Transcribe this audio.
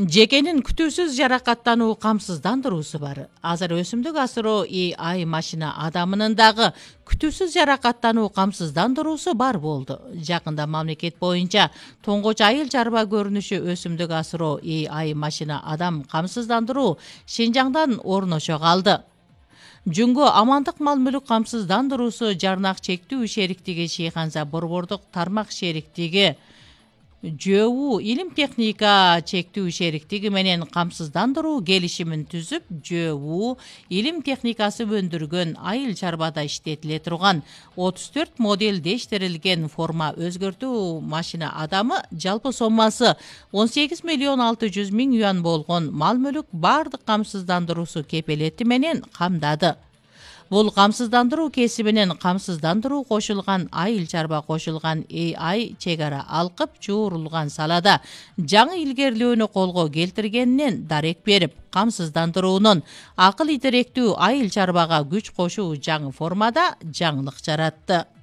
Жекенин күтүүсүз жаракаттануу камсыздандыруусу бар. Азыр өсүмдүк асыроо AI машина адамынын дагы күтүүсүз жаракаттануу камсыздандыруусу бар болду. Жакында мамлекет боюнча тоңгоч айыл чарба көрүнүшү өсүмдүк асыроо AI машина адам камсыздандыруу Шинжаңдан орношо калды. Жөнгө амандык мал мүлүк камсыздандыруусу Жарнак чектүү шериктиги Шейханза борбордук тармак шериктиги ЖОУ илим техника чектүү шериктиги менен камсыздандыруу келишимин түзүп, ЖОУ илим техникасы өндүргөн айыл чарбада иштетиле турган 34 модельдештирилген форма өзгөртүү машина адамы жалпы соммасы 18.600.000 юан болгон мал мүлүк бардык камсыздандыруусу кепелети менен камдады. Бул камсыздандыруу кесибинен камсыздандыруу кошулган айыл чарба кошулган AI чек ара алкып чуурулган салада жаңы илгерилөөнү колго келтиргенинен дарек берип, камсыздандыруунун акыл идеректүү айыл чарбага күч кошуу жаңы формада жаңылык жаратты.